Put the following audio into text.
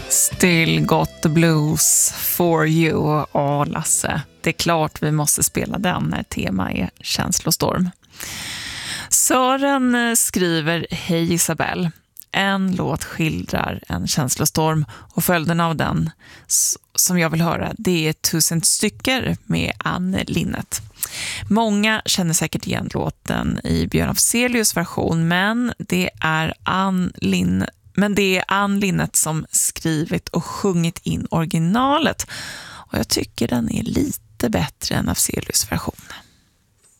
Still got the blues for you. Lasse, det är klart vi måste spela den när tema är känslostorm. Sören skriver: Hej Isabelle. En låt skildrar en känslostorm och följden av den som jag vill höra, det är 1000 stycken med Ann Linnet. Många känner säkert igen låten i Björn Afzelius version, men det är Ann Linnet som skrivit och sjungit in originalet. Och jag tycker den är lite bättre än Afzelius version.